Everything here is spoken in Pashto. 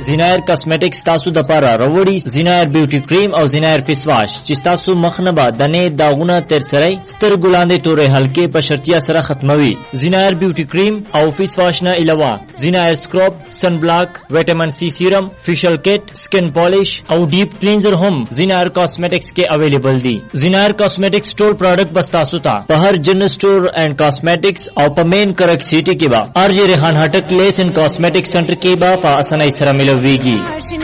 زینایر کاسمیټکس تاسو د پاره راوړي زینایر بیوټي کریم او زینایر فیس واش چې تاسو مخ نه به دنې داغونه تر سره سترګو لاندې تورې حلقې په شرطیا سره ختموي. زینایر بیوټي کریم او فیس واش نه علاوه زینایر سکرب، سن بلاک، وټامین سی سیرم، فیشل کټ، سکن پالیش او ډیپ کلینزر هم زینایر کاسمیټکس کې اویلیبل دي. زینایر کاسمیټکس ټول پروډکټ بس تاسو ته په هر جنرل سٹور اینڈ کاسمیټکس او په مین کرک سیټي کې به ارجی ریحان هټک لیس اینڈ کاسمیټکس سنټر کې به په اسانۍ سره ملويږي.